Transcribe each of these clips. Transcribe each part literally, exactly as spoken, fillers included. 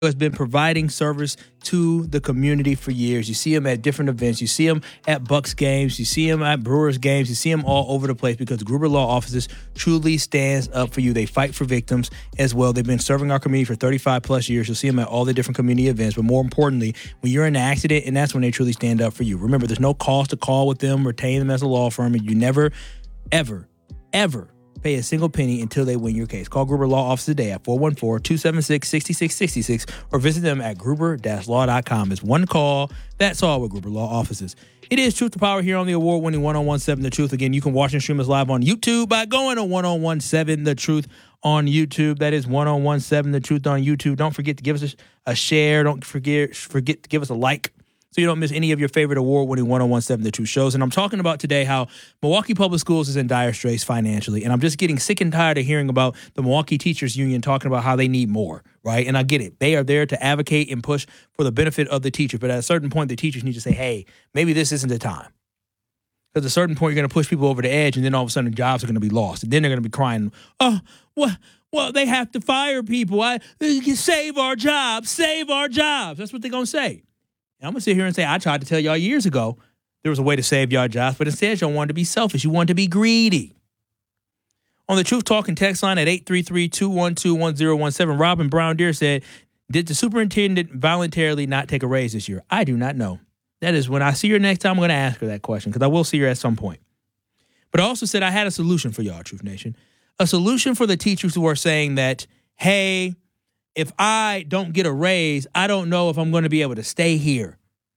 has been providing service to the community for years. You see them at different events. You see them at Bucks games. You see them at Brewers games. You see them all over the place because Gruber Law Offices truly stands up for you. They fight for victims as well. They've been serving our community for thirty-five plus years. You'll see them at all the different community events. But more importantly, when you're in an accident, and that's when they truly stand up for you. Remember, there's no cost to call with them, retain them as a law firm, and you never, ever, ever pay a single penny until they win your case. Call Gruber Law Office today at four one four, two seven six, six six six six or visit them at gruber dash law dot com. It's one call. That's all with Gruber Law Offices. It is Truth to Power here on the award-winning one oh one seven The Truth. Again, you can watch and stream us live on YouTube by going to one oh one seven The Truth on YouTube. That is one oh one seven The Truth on YouTube. Don't forget to give us a, a share. Don't forget, forget to give us a like, so you don't miss any of your favorite award-winning one oh one seven The Truth shows. And I'm talking about today how Milwaukee Public Schools is in dire straits financially. And I'm just getting sick and tired of hearing about the Milwaukee Teachers Union talking about how they need more, right? And I get it. They are there to advocate and push for the benefit of the teachers. But at a certain point, the teachers need to say, hey, maybe this isn't the time. Because at a certain point, you're going to push people over the edge, and then all of a sudden, jobs are going to be lost. And then they're going to be crying, oh, what? Well, they have to fire people. I Save our jobs. Save our jobs. That's what they're going to say. I'm going to sit here and say, I tried to tell y'all years ago there was a way to save y'all jobs, but instead y'all wanted to be selfish. You wanted to be greedy. On the Truth Talking text line at eight three three, two one two, one zero one seven, Robin Brown Deere said, did the superintendent voluntarily not take a raise this year? I do not know. That is, when I see her next time, I'm going to ask her that question because I will see her at some point. But I also said I had a solution for y'all, Truth Nation. A solution for the teachers who are saying that, hey, if I don't get a raise, I don't know if I'm going to be able to stay here.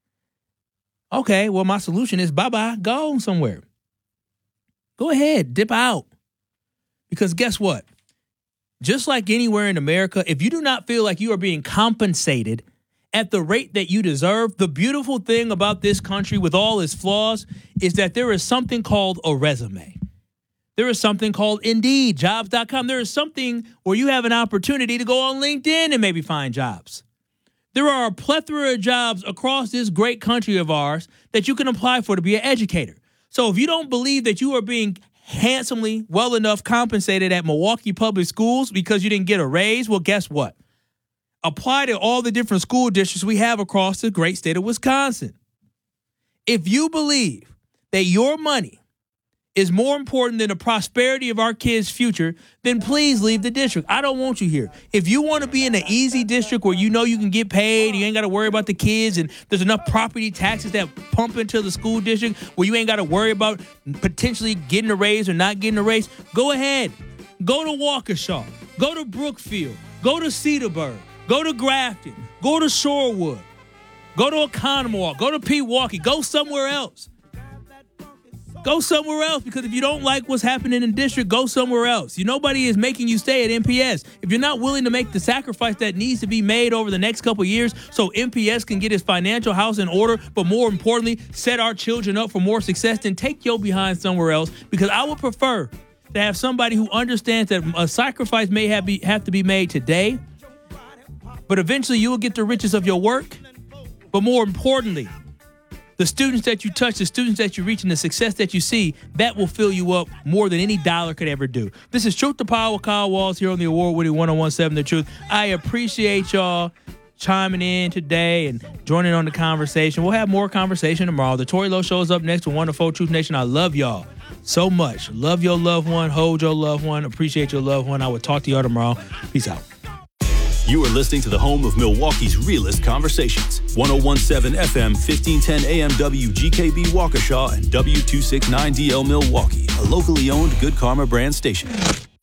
Okay, well, my solution is bye-bye, go somewhere. Go ahead, dip out. Because guess what? Just like anywhere in America, if you do not feel like you are being compensated at the rate that you deserve, the beautiful thing about this country with all its flaws is that there is something called a resume. There is something called Indeed, jobs dot com. There is something where you have an opportunity to go on LinkedIn and maybe find jobs. There are a plethora of jobs across this great country of ours that you can apply for to be an educator. So if you don't believe that you are being handsomely, well enough compensated at Milwaukee Public Schools because you didn't get a raise, well, guess what? Apply to all the different school districts we have across the great state of Wisconsin. If you believe that your money is more important than the prosperity of our kids' future, then please leave the district. I don't want you here. If you want to be in an easy district where you know you can get paid, you ain't got to worry about the kids, and there's enough property taxes that pump into the school district where you ain't got to worry about potentially getting a raise or not getting a raise, go ahead. Go to Waukesha. Go to Brookfield. Go to Cedarburg. Go to Grafton. Go to Shorewood. Go to Oconomowoc. Go to Pewaukee. Go somewhere else. Go somewhere else, because if you don't like what's happening in the district, go somewhere else. You, nobody is making you stay at M P S. If you're not willing to make the sacrifice that needs to be made over the next couple of years so M P S can get its financial house in order, but more importantly, set our children up for more success, then take your behind somewhere else, because I would prefer to have somebody who understands that a sacrifice may have, be, have to be made today, but eventually you will get the riches of your work. But more importantly, the students that you touch, the students that you reach, and the success that you see, that will fill you up more than any dollar could ever do. This is Truth to Power with Kyle Walls here on the award-winning one oh one seven The Truth. I appreciate y'all chiming in today and joining on the conversation. We'll have more conversation tomorrow. The Tory Lowe Show is up next with Wonderful Truth Nation. I love y'all so much. Love your loved one. Hold your loved one. Appreciate your loved one. I will talk to y'all tomorrow. Peace out. You are listening to the home of Milwaukee's realest conversations. one oh one seven F M, fifteen ten A M W G K B Waukesha and W two sixty-nine D L Milwaukee, a locally owned Good Karma brand station.